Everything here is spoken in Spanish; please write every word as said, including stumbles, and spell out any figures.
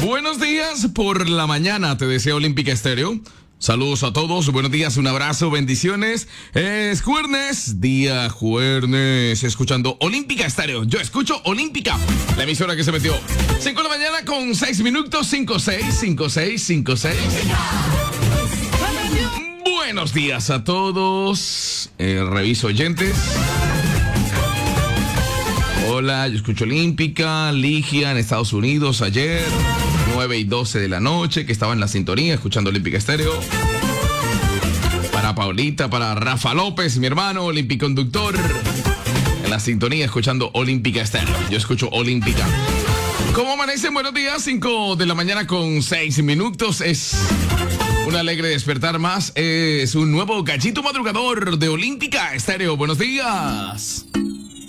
Buenos días por la mañana, te deseo Olímpica Estéreo. Saludos a todos, buenos días, un abrazo, bendiciones. Es jueves, día jueves, escuchando Olímpica Estéreo. Yo escucho Olímpica, la emisora que se metió. cinco de la mañana con seis minutos, cinco seis, cinco seis, cinco seis. Buenos días a todos, eh, reviso oyentes. Hola, yo escucho Olímpica, Ligia en Estados Unidos ayer, nueve y doce de la noche, que estaba en la sintonía escuchando Olímpica Estéreo. Para Paulita, para Rafa López, mi hermano, Olimpiconductor, en la sintonía escuchando Olímpica Estéreo. Yo escucho Olímpica. ¿Cómo amanecen? Buenos días, cinco de la mañana con seis minutos. Es un alegre despertar más. Es un nuevo gallito madrugador de Olímpica Estéreo. Buenos días.